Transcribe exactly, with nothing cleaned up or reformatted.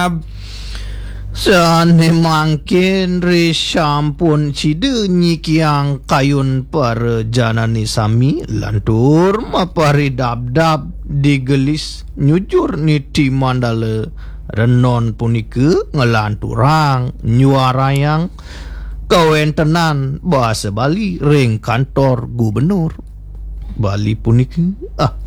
dab sane mangkin resampun cide nyikiang kayun per janani sami lantur mapari dab-dab digelis nyujur niti mandala renon punike ngelanturang nyuarayang kawen tenan bahasa Bali ring kantor gubernur Bali punike ah